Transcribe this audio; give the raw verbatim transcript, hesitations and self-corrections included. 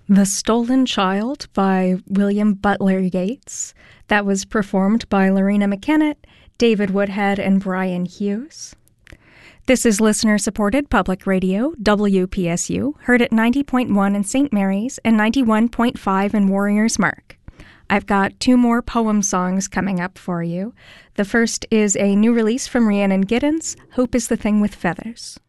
The Stolen Child by William Butler Yeats. That was performed by Lorena McKennett, David Woodhead, and Brian Hughes. This is listener-supported public radio, W P S U, heard at ninety point one in Saint Mary's and ninety-one point five in Warriors Mark. I've got two more poem songs coming up for you. The first is a new release from Rhiannon Giddens, Hope is the Thing with Feathers.